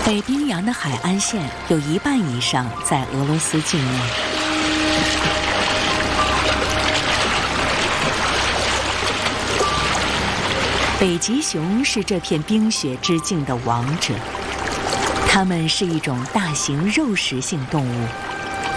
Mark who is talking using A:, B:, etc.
A: 北冰洋的海岸线有一半以上在俄罗斯境内。北极熊是这片冰雪之境的王者，它们是一种大型肉食性动物。